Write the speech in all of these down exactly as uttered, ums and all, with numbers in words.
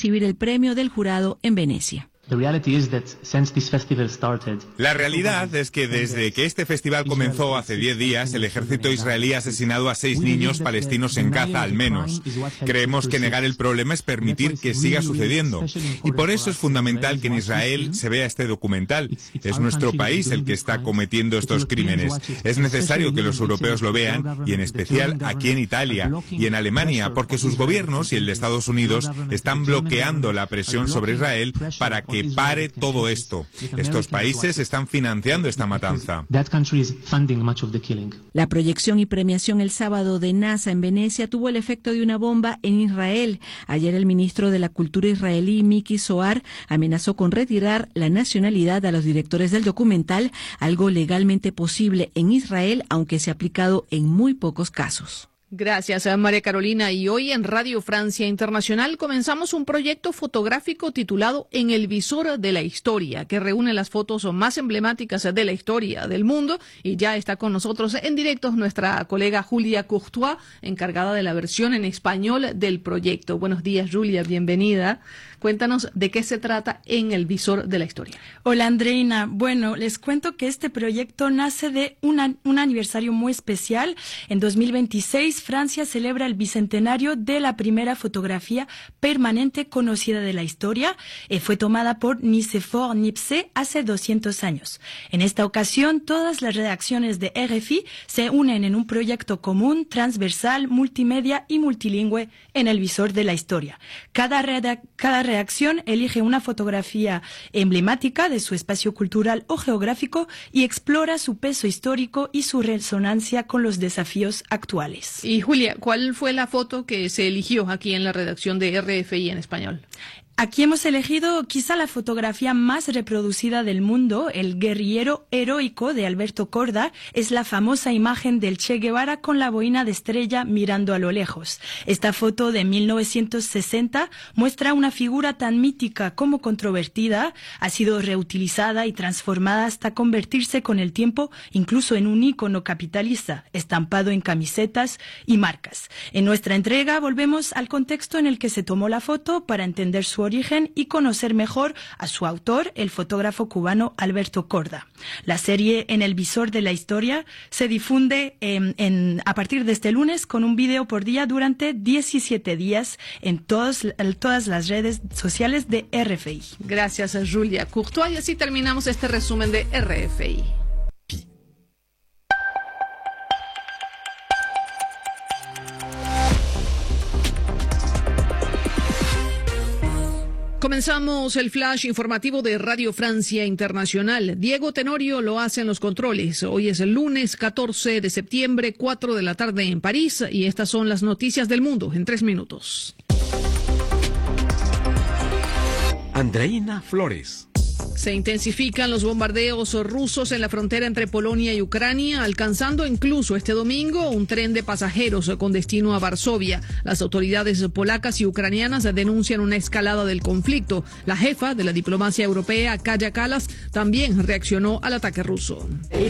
recibir el premio del jurado en Venecia. La realidad es que desde que este festival comenzó hace diez días, el ejército israelí ha asesinado a seis niños palestinos en Gaza al menos. Creemos que negar el problema es permitir que siga sucediendo. Y por eso es fundamental que en Israel se vea este documental. Es nuestro país el que está cometiendo estos crímenes. Es necesario que los europeos lo vean, y en especial aquí en Italia y en Alemania, porque sus gobiernos y el de Estados Unidos están bloqueando la presión sobre Israel para que que pare todo esto. Estos países están financiando esta matanza. La proyección y premiación el sábado de NASA en Venecia tuvo el efecto de una bomba en Israel. Ayer el ministro de la Cultura israelí, Miki Zohar, amenazó con retirar la nacionalidad a los directores del documental, algo legalmente posible en Israel, aunque se ha aplicado en muy pocos casos. Gracias, María Carolina. Y hoy en Radio Francia Internacional comenzamos un proyecto fotográfico titulado En el visor de la historia, que reúne las fotos más emblemáticas de la historia del mundo. Y ya está con nosotros en directo nuestra colega Julia Courtois, encargada de la versión en español del proyecto. Buenos días, Julia, bienvenida. Cuéntanos de qué se trata En el visor de la historia. Hola, Andreina. Bueno, les cuento que este proyecto nace de una, un aniversario muy especial. En dos mil veintiséis, Francia celebra el bicentenario de la primera fotografía permanente conocida de la historia. Eh, fue tomada por Nicéphore Niepce hace doscientos años. En esta ocasión, todas las redacciones de R F I se unen en un proyecto común, transversal, multimedia y multilingüe en el visor de la historia. Cada, reda- cada redacción elige una fotografía emblemática de su espacio cultural o geográfico y explora su peso histórico y su resonancia con los desafíos actuales. Y Julia, ¿cuál fue la foto que se eligió aquí en la redacción de R F I en español? Aquí hemos elegido quizá la fotografía más reproducida del mundo, el guerrillero heroico de Alberto Korda. Es la famosa imagen del Che Guevara con la boina de estrella mirando a lo lejos. Esta foto de mil novecientos sesenta muestra una figura tan mítica como controvertida. Ha sido reutilizada y transformada hasta convertirse con el tiempo incluso en un ícono capitalista, estampado en camisetas y marcas. En nuestra entrega volvemos al contexto en el que se tomó la foto para entender su origen y conocer mejor a su autor, el fotógrafo cubano Alberto Korda. La serie En el visor de la historia se difunde en, en, a partir de este lunes con un video por día durante diecisiete días en, todos, en todas las redes sociales de R F I. Gracias a Julia Courtois y así terminamos este resumen de R F I. Comenzamos el flash informativo de Radio Francia Internacional. Diego Tenorio lo hace en los controles. Hoy es el lunes catorce de septiembre, cuatro de la tarde en París, y estas son las noticias del mundo en tres minutos. Andreina Flores. Se intensifican los bombardeos rusos en la frontera entre Polonia y Ucrania, alcanzando incluso este domingo un tren de pasajeros con destino a Varsovia. Las autoridades polacas y ucranianas denuncian una escalada del conflicto. La jefa de la diplomacia europea, Kaja Kallas, también reaccionó al ataque ruso.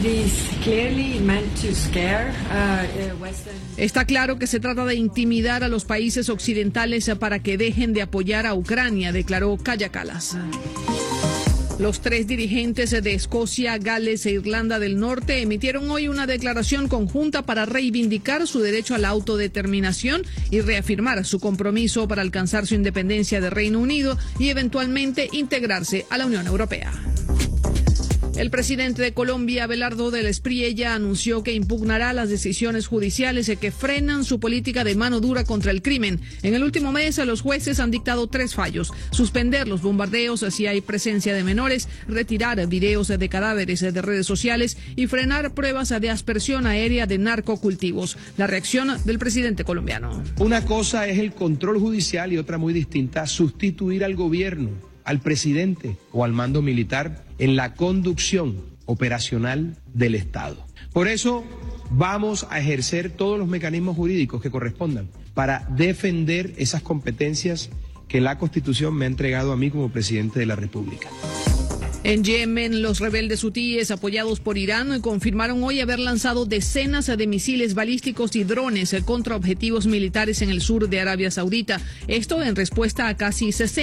Está claro que se trata de intimidar a los países occidentales para que dejen de apoyar a Ucrania, declaró Kaja Kallas. Los tres dirigentes de Escocia, Gales e Irlanda del Norte emitieron hoy una declaración conjunta para reivindicar su derecho a la autodeterminación y reafirmar su compromiso para alcanzar su independencia de Reino Unido y eventualmente integrarse a la Unión Europea. El presidente de Colombia, Abelardo del Espriella, anunció que impugnará las decisiones judiciales que frenan su política de mano dura contra el crimen. En el último mes, los jueces han dictado tres fallos: suspender los bombardeos si hay presencia de menores, retirar videos de cadáveres de redes sociales y frenar pruebas de aspersión aérea de narcocultivos. La reacción del presidente colombiano. Una cosa es el control judicial y otra muy distinta, sustituir al gobierno, al presidente o al mando militar en la conducción operacional del Estado. Por eso vamos a ejercer todos los mecanismos jurídicos que correspondan para defender esas competencias que la Constitución me ha entregado a mí como presidente de la República. En Yemen, los rebeldes hutíes, apoyados por Irán, confirmaron hoy haber lanzado decenas de misiles balísticos y drones contra objetivos militares en el sur de Arabia Saudita. Esto en respuesta a casi sesenta